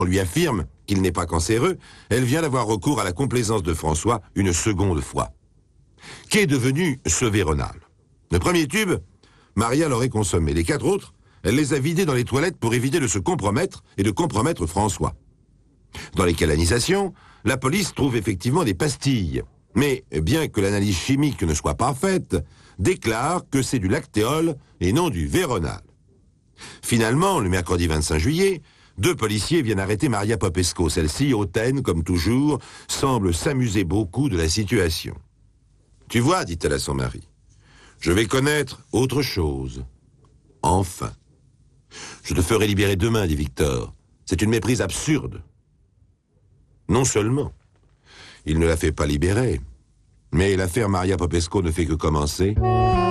On lui affirme qu'il n'est pas cancéreux, elle vient d'avoir recours à la complaisance de François une seconde fois. Qu'est devenu ce Véronal? Le premier tube, Maria l'aurait consommé. Les 4 autres, elle les a vidés dans les toilettes pour éviter de se compromettre et de compromettre François. Dans les canalisations, la police trouve effectivement des pastilles, mais bien que l'analyse chimique ne soit pas faite, déclare que c'est du lactéol et non du Véronal. Finalement, le mercredi 25 juillet, 2 policiers viennent arrêter Maria Popesco. Celle-ci, hautaine, comme toujours, semble s'amuser beaucoup de la situation. « Tu vois, dit-elle à son mari, je vais connaître autre chose. Enfin. Je te ferai libérer demain, dit Victor. C'est une méprise absurde. » Non seulement, il ne la fait pas libérer, mais l'affaire Maria Popesco ne fait que commencer.